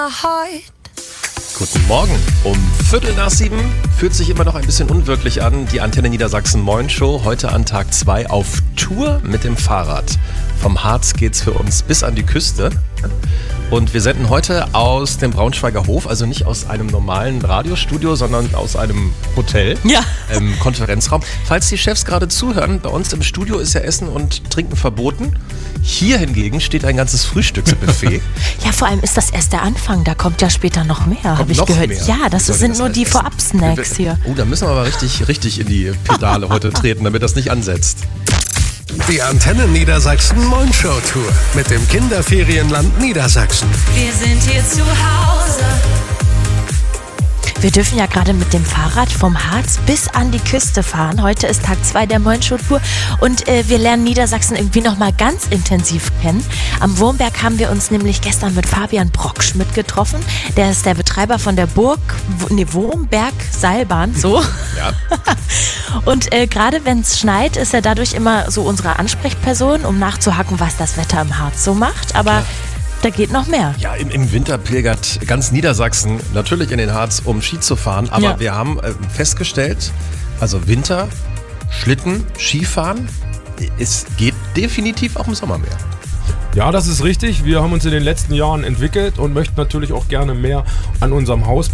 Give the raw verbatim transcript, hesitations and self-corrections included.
Guten Morgen. Um Viertel nach sieben fühlt sich immer noch ein bisschen unwirklich an. Die Antenne Niedersachsen Moin Show heute an Tag zwei auf Tour mit dem Fahrrad. Vom Harz geht's für uns bis an die Küste. Und wir senden heute aus dem Braunschweiger Hof, also nicht aus einem normalen Radiostudio, sondern aus einem Hotel, ja. im Konferenzraum. Falls die Chefs gerade zuhören, bei uns im Studio ist ja Essen und Trinken verboten. Hier hingegen steht ein ganzes Frühstücksbuffet. Ja, vor allem ist das erst der Anfang, da kommt ja später noch mehr, habe ich noch gehört. Mehr? Ja, das sind das nur die Vorab-Snacks hier. Oh, da müssen wir aber richtig, richtig in die Pedale heute treten, damit das nicht ansetzt. Die Antenne Niedersachsen Moin Show Tour mit dem Kinderferienland Niedersachsen. Wir sind hier zu Hause. Wir dürfen ja gerade mit dem Fahrrad vom Harz bis an die Küste fahren. Heute ist Tag zwei der Moin Show Tour und äh, wir lernen Niedersachsen irgendwie nochmal ganz intensiv kennen. Am Wurmberg haben wir uns nämlich gestern mit Fabian Brockschmidt getroffen. Der ist der Betreiber von der Burg, nee, Wurmberg Seilbahn, so. Ja. Und äh, gerade wenn es schneit, ist er dadurch immer so unsere Ansprechperson, um nachzuhaken, was das Wetter im Harz so macht. Aber ja. Da geht noch mehr. Ja, im, im Winter pilgert ganz Niedersachsen natürlich in den Harz, um Ski zu fahren. Aber ja. wir haben äh, festgestellt, also Winter, Schlitten, Skifahren, es geht definitiv auch im Sommer mehr. Ja, das ist richtig. Wir haben uns in den letzten Jahren entwickelt und möchten natürlich auch gerne mehr an unserem Haus